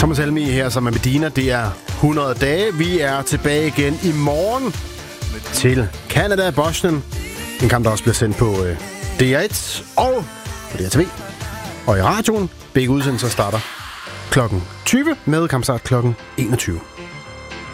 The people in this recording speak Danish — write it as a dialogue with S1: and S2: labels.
S1: Thomas Helmi her sammen med Medina. Det er 100 dage. Vi er tilbage igen i morgen til Canada og Bosnien. En kamp, der også bliver sendt på DR1 og på DRTV. Og i radioen. Begge udsendelser starter klokken 20 med kampstart klokken 21.